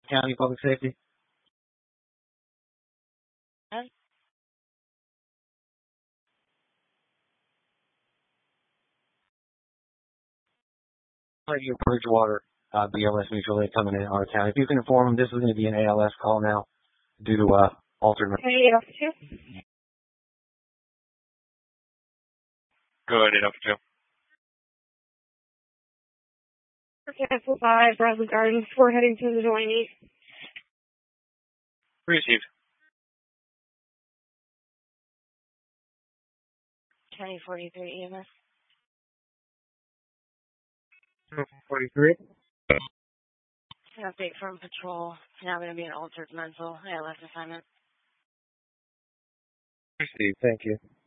County Public Safety. Radio Bridgewater, BLS Mutual Aid coming in our town. If you can inform them, this is going to be an ALS call now due to altered. Hey, officer. Go ahead, 802. Cancel 5, Bradley Gardens. We're heading to the Delaney. Received. County 43 EMS. 43. An update from patrol. Now going to be an altered mental ALS assignment. Received. Thank you.